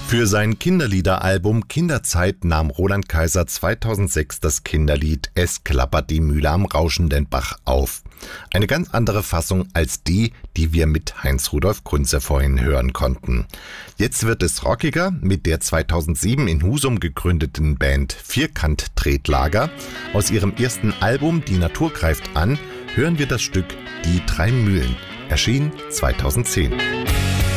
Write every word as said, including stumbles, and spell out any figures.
Für sein Kinderliederalbum Kinderzeit nahm Roland Kaiser zweitausendsechs das Kinderlied Es klappert die Mühle am rauschenden Bach auf. Eine ganz andere Fassung als die, die wir mit Heinz-Rudolf Kunze vorhin hören konnten. Jetzt wird es rockiger mit der zweitausendsieben in Husum gegründeten Band Vierkant Tretlager. Aus ihrem ersten Album Die Natur greift an hören wir das Stück Die drei Mühlen, erschien zweitausendzehn.